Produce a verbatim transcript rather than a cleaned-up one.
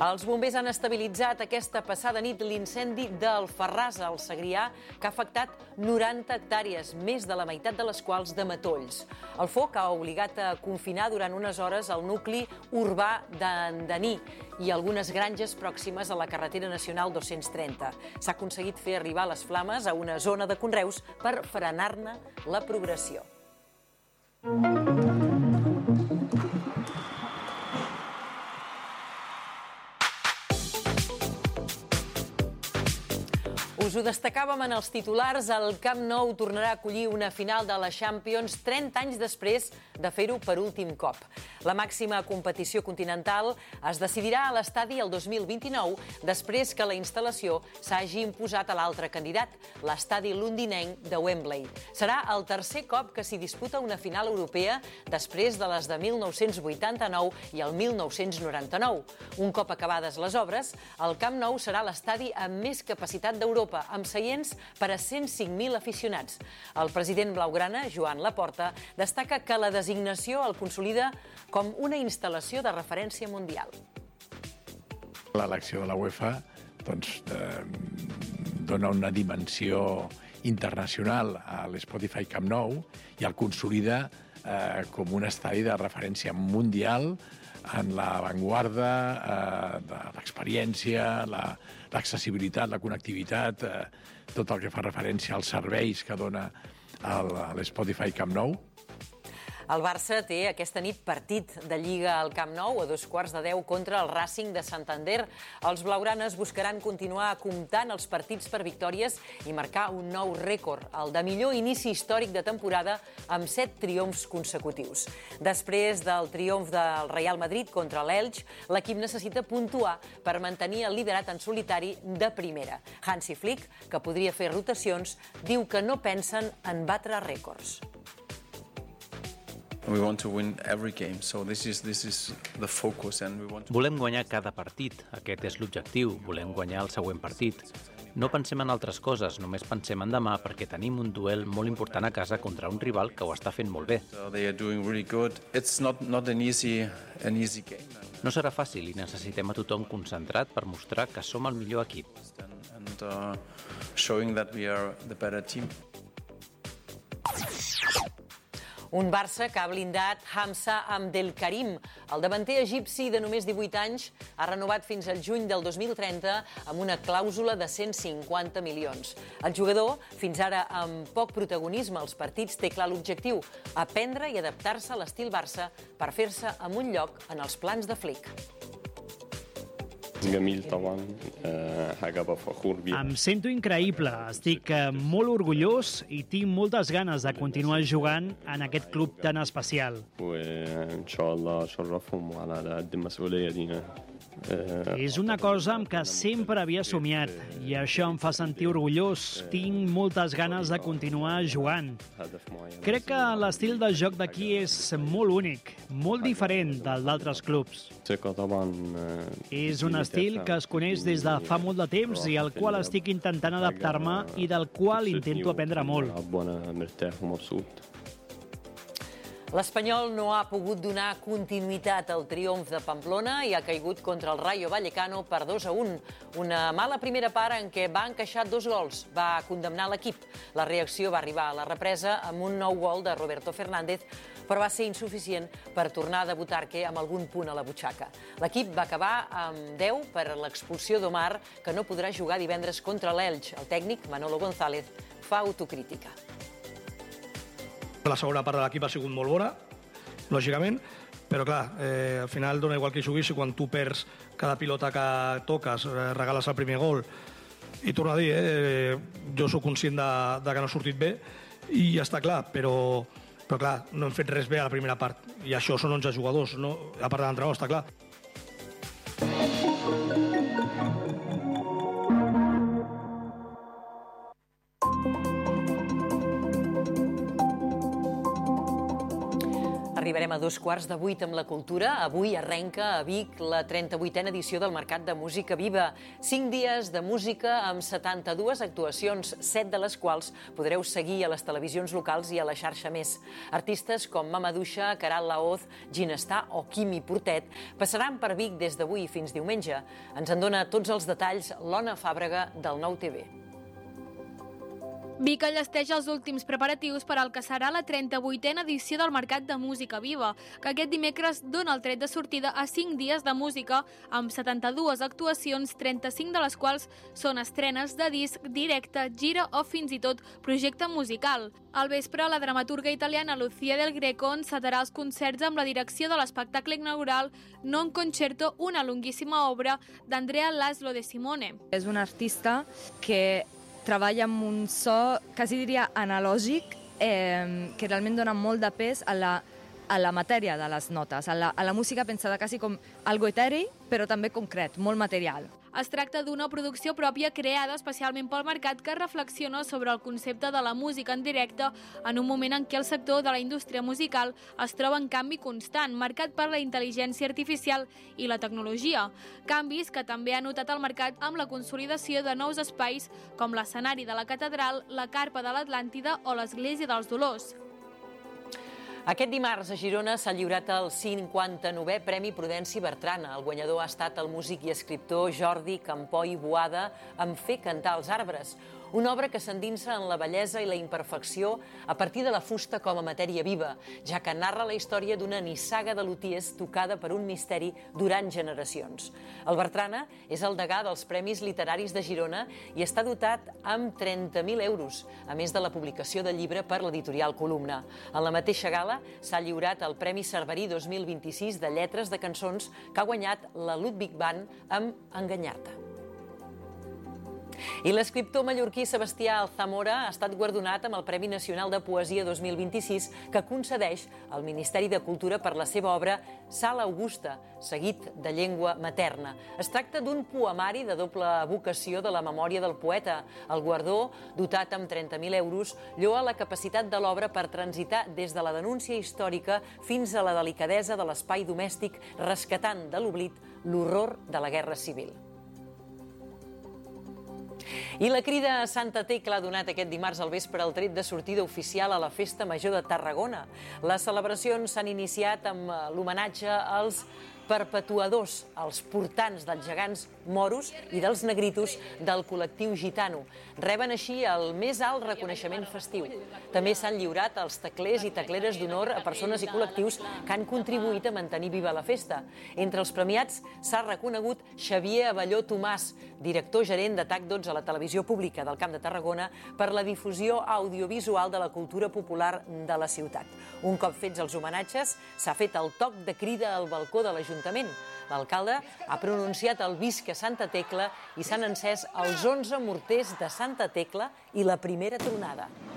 Els bombers han estabilitzat aquesta passada nit l'incendi d'Alfarràs, al Segrià, que ha afectat noranta hectàrees, més de la meitat de les quals de matolls. El foc ha obligat a confinar durant unes hores el nucli urbà d'Andaní i algunes granges pròximes a la carretera nacional dos-cents trenta. S'ha aconseguit fer arribar les flames a una zona de conreus per frenar-ne la progressió. Us ho destacàvem en els titulars, el Camp Nou tornarà a acollir una final de la Champions trenta anys després de fer-ho per últim cop. La màxima competició continental es decidirà a l'estadi el dos mil vint-i-nou, després que la instal·lació s'hagi imposat a l'altre candidat, l'estadi londinenc de Wembley. Serà el tercer cop que s'hi disputa una final europea després de les de mil nou-cents vuitanta-nou i el mil nou-cents noranta-nou. Un cop acabades les obres, el Camp Nou serà l'estadi amb més capacitat d'Europa, amb seients per a cent cinc mil aficionats. El president blaugrana, Joan Laporta, destaca que la designació el consolida com una instal·lació de referència mundial. L'elecció de la UEFA doncs, eh, dona una dimensió internacional a l'Spotify Camp Nou i el consolida eh, com un estadi de referència mundial en l'avantguarda eh, de l'experiència, l'accessibilitat, la connectivitat, eh, tot el que fa referència als serveis que dona l'Spotify Camp Nou. El Barça té aquesta nit partit de Lliga al Camp Nou a dos quarts de deu contra el Racing de Santander. Els blaugranes buscaran continuar comptant els partits per victòries i marcar un nou rècord, el de millor inici històric de temporada amb set triomfs consecutius. Després del triomf del Real Madrid contra l'Elx, l'equip necessita puntuar per mantenir el liderat en solitari de primera. Hansi Flick, que podria fer rotacions, diu que no pensen en batre rècords. Volem guanyar cada partit. Aquest és l'objectiu. Volem guanyar el següent partit. No pensem en altres coses, només pensem en demà perquè tenim un duel molt important a casa contra un rival que ho està fent molt bé. No serà fàcil i necessitem a tothom concentrat per mostrar que som el millor equip. Un Barça que ha blindat Hamza Abdelkarim. El davanter egipci de només divuit anys ha renovat fins al juny del dos mil trenta amb una clàusula de cent cinquanta milions. El jugador, fins ara amb poc protagonisme als partits, té clar l'objectiu: aprendre i adaptar-se a l'estil Barça per fer-se amb un lloc en els plans de Flick. Em sento increïble, estic molt orgullós i tinc moltes ganes de continuar jugant en aquest club tan especial. És una cosa amb què sempre havia somiat i això em fa sentir orgullós. Tinc moltes ganes de continuar jugant. Crec que l'estil de joc d'aquí és molt únic, molt diferent del d'altres clubs. És un estil que es coneix des de fa molt de temps i al qual estic intentant adaptar-me i del qual intento aprendre molt. L'Espanyol no ha pogut donar continuïtat al triomf de Pamplona i ha caigut contra el Rayo Vallecano per dos a un. Una mala primera part en què va encaixar dos gols. Va condemnar l'equip. La reacció va arribar a la represa amb un nou gol de Roberto Fernández, però va ser insuficient per tornar a debutar-que amb algun punt a la butxaca. L'equip va acabar amb deu per l'expulsió d'Omar, que no podrà jugar divendres contra l'Elx. El tècnic, Manolo González, fa autocrítica. La segona part de l'equip ha sigut molt bona, lògicament, però clar, eh, al final dona igual que juguis i quan tu perds cada pilota que toques, eh, regales el primer gol. I torno a dir, eh, jo sóc conscient de, de que no ha sortit bé i ja està clar, però, però clar, no hem fet res bé a la primera part. I això són onze jugadors, no? A part de l'entrenador, està clar. Arribarem Tornem a dos quarts de vuit amb la cultura. Avui arrenca a Vic la trenta-vuitena edició del Mercat de Música Viva. Cinc dies de música amb setanta-dues actuacions, set de les quals podreu seguir a les televisions locals i a la xarxa Més. Artistes com Mamaduixa, Caral Laoz, Ginestar o Quimi Portet passaran per Vic des d'avui fins diumenge. Ens en dona tots els detalls l'Ona Fàbrega del Nou T V. Vic enllesteix els últims preparatius per al que serà la trenta-vuitena edició del Mercat de Música Viva, que aquest dimecres dona el tret de sortida a cinc dies de música amb setanta-dues actuacions, trenta-cinc de les quals són estrenes de disc, directe, gira o fins i tot projecte musical. Al vespre, la dramaturga italiana Lucia Del Greco encetarà els concerts amb la direcció de l'espectacle inaugural Non Concerto, una longuíssima obra d'Andrea Laszlo De Simone. És un artista que treballa amb un so, quasi diria analògic, eh, que realment dona molt de pes a la, a la matèria de les notes, a la, a la música pensada quasi com algo eteri, però també concret, molt material. Es tracta d'una producció pròpia creada especialment pel mercat que reflexiona sobre el concepte de la música en directe en un moment en què el sector de la indústria musical es troba en canvi constant, marcat per la intel·ligència artificial i la tecnologia. Canvis que també ha notat el mercat amb la consolidació de nous espais com l'escenari de la Catedral, la Carpa de l'Atlàntida o l'Església dels Dolors. Aquest dimarts a Girona s'ha lliurat el cinquanta-novè Premi Prudenci Bertrana. El guanyador ha estat el músic i escriptor Jordi Campoy Boada amb Fer cantar els arbres, una obra que s'endinsa en la bellesa i la imperfecció a partir de la fusta com a matèria viva, ja que narra la història d'una nissaga de lutiers tocada per un misteri durant generacions. El Bertrana és el degà dels Premis Literaris de Girona i està dotat amb trenta mil euros, a més de la publicació del llibre per l'editorial Columna. En la mateixa gala s'ha lliurat el Premi Cerverí dos mil vint-i-sis de Lletres de Cançons que ha guanyat la Ludwig Band amb Enganyar-te. I l'escriptor mallorquí Sebastià Alzamora ha estat guardonat amb el Premi Nacional de Poesia dos mil vint-i-sis que concedeix el Ministeri de Cultura per la seva obra Sal Augusta, seguit de llengua materna. Es tracta d'un poemari de doble evocació de la memòria del poeta. El guardó, dotat amb trenta mil euros, lloa la capacitat de l'obra per transitar des de la denúncia històrica fins a la delicadesa de l'espai domèstic, rescatant de l'oblit l'horror de la Guerra Civil. I la Crida a Santa Tecla ha donat aquest dimarts al vespre el tret de sortida oficial a la Festa Major de Tarragona. Les celebracions s'han iniciat amb l'homenatge als perpetuadors, els portants dels gegants moros i dels negritos del col·lectiu gitano. Reben així el més alt reconeixement festiu. També s'han lliurat els teclers i tecleres d'honor a persones i col·lectius que han contribuït a mantenir viva la festa. Entre els premiats s'ha reconegut Xavier Abelló Tomàs, director gerent de T A C dotze a la televisió pública del Camp de Tarragona, per la difusió audiovisual de la cultura popular de la ciutat. Un cop fets els homenatges, s'ha fet el toc de crida al balcó de l'Ajuntament. L'alcalde ha pronunciat el Visca Santa Tecla i s'han encès els onze morters de Santa Tecla i la primera tronada.